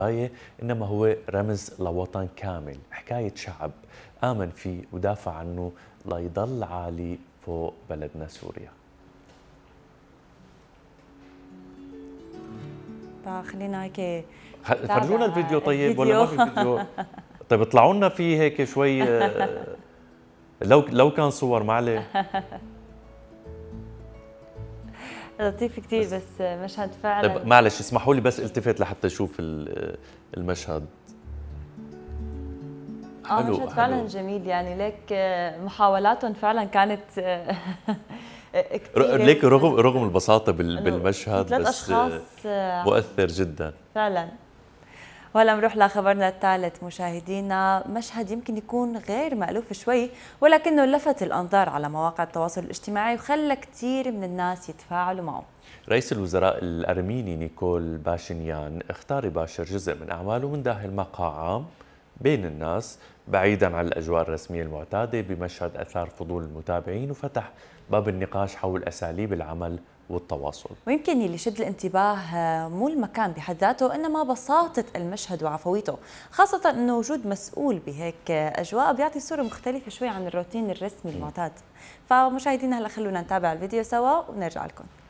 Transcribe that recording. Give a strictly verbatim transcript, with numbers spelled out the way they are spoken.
آية، إنما هو رمز لوطن كامل، حكاية شعب آمن فيه ودافع عنه ليضل عالي فوق بلدنا سوريا. فخلينا هيك فرجونا نتابع الفيديو طيب، ولا الفيديو. ما في فيديو؟ طيب اطلعوا لنا فيه هيك شوي، لو لو كان صور ما عليه. لطيف كثير، بس, بس مشهد فعلا. طيب معلش اسمحوا لي بس التفت لحتى اشوف المشهد. اه حلو مشهد فعلا حلو. جميل، يعني ليك محاولاتهم فعلا كانت كثيرة. ليك رغم رغم البساطة بالمشهد، في ثلاث بس اشخاص مؤثر جدا فعلا. وهلا بنروح لخبرنا الثالث مشاهدينا، مشهد يمكن يكون غير مألوف شوي، ولكنه لفت الأنظار على مواقع التواصل الاجتماعي وخلى كثير من الناس يتفاعلوا معه. رئيس الوزراء الأرميني نيكول باشينيان اختار يباشر جزء من أعماله من داخل مقهى عام بين الناس بعيدا عن الأجواء الرسمية المعتادة، بمشهد أثار فضول المتابعين وفتح باب النقاش حول أساليب العمل والتواصل. ويمكن اللي يشد الانتباه مو المكان بحد ذاته، انما بساطه المشهد وعفويته، خاصه انه وجود مسؤول بهيك اجواء بيعطي صوره مختلفه شوي عن الروتين الرسمي المعتاد. فمشاهدينا هلا خلونا نتابع الفيديو سوا ونرجع لكم.